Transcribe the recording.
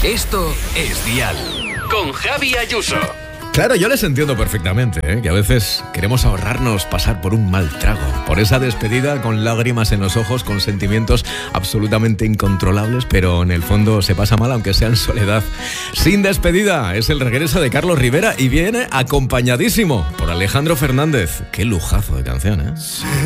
Esto es Dial, con Javi Ayuso. Claro, yo les entiendo perfectamente, que a veces queremos ahorrarnos pasar por un mal trago, por esa despedida con lágrimas en los ojos, con sentimientos absolutamente incontrolables, pero en el fondo se pasa mal aunque sea en soledad. Sin despedida es el regreso de Carlos Rivera y viene acompañadísimo por Alejandro Fernández. Qué lujazo de canción, ¿eh?